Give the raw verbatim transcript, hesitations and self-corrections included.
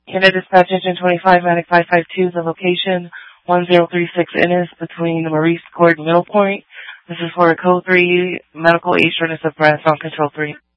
Canada Dispatch Engine twenty-five, Manic five five two, the location one zero three six Innis between Maurice Court and Middle Point. This is for a code three, medical age shortness of breath on control three.